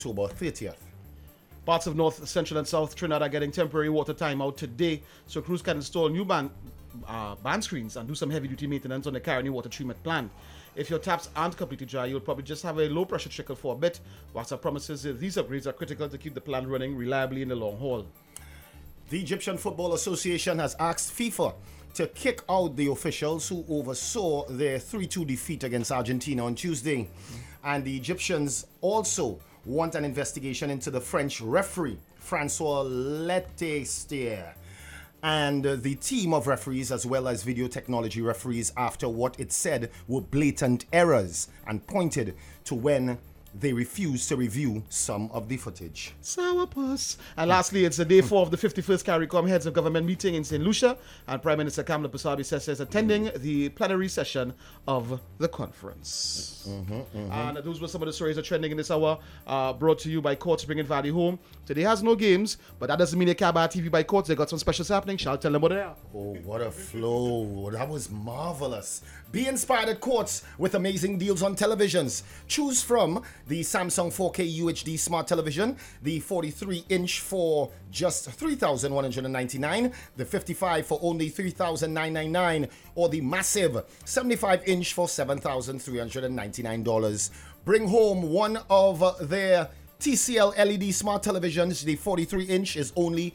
October 30th. Parts of North, Central, and South Trinidad are getting temporary water timeout today, so crews can install new band screens and do some heavy-duty maintenance on the Caroni water treatment plant. If your taps aren't completely dry, you'll probably just have a low-pressure trickle for a bit. WASA promises that these upgrades are critical to keep the plant running reliably in the long haul. The Egyptian Football Association has asked FIFA to kick out the officials who oversaw their 3-2 defeat against Argentina on Tuesday. And the Egyptians also want an investigation into the French referee, Francois Letessier, and the team of referees, as well as video technology referees, after what it said were blatant errors, and pointed to when they refused to review some of the footage. Sourpuss. And lastly, it's the day 4 of the 51st CARICOM Heads of Government meeting in St. Lucia, and Prime Minister Kamla Busabi is attending the plenary session of the conference. And those were some of the stories that are trending in this hour, brought to you by Courts Bringing Value Home. Today has no games, but that doesn't mean they can't buy TV by Courts. They got some specials happening. Shall I tell them what they are? Oh, what a flow. That was marvelous. Be inspired at Courts with amazing deals on televisions. Choose from the Samsung 4K UHD Smart Television, the 43-inch for just $3,199, the 55 for only $3,999, or the massive 75-inch for $7,399. Bring home one of their TCL LED smart televisions. The 43-inch is only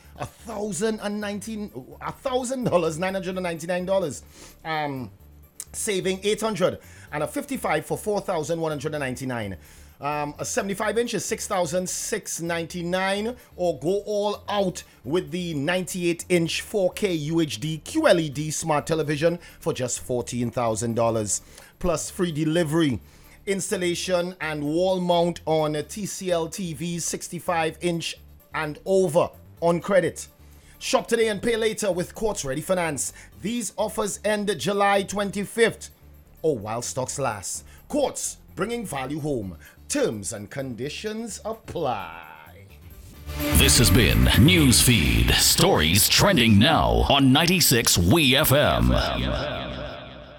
$999. Saving $800, and a 55 for $4,199. A 75-inch is $6,699, or go all out with the 98-inch 4K UHD QLED smart television for just $14,000, plus free delivery, installation, and wall mount on TCL TVs 65-inch and over on credit. Shop today and pay later with Courts Ready Finance. These offers end July 25th, or while stocks last. Courts, bringing value home. Terms and conditions apply. This has been Newsfeed. Stories trending now on 96 WeFM.